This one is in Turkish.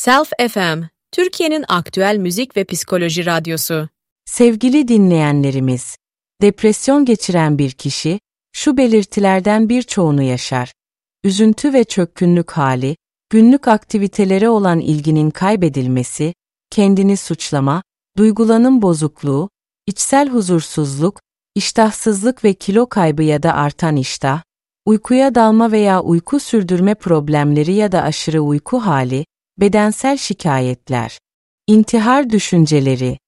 Self FM, Türkiye'nin aktüel müzik ve psikoloji radyosu. Sevgili dinleyenlerimiz, depresyon geçiren bir kişi, şu belirtilerden birçoğunu yaşar. Üzüntü ve çökkünlük hali, günlük aktivitelere olan ilginin kaybedilmesi, kendini suçlama, duygulanım bozukluğu, içsel huzursuzluk, iştahsızlık ve kilo kaybı ya da artan iştah, uykuya dalma veya uyku sürdürme problemleri ya da aşırı uyku hali, bedensel şikayetler, intihar düşünceleri,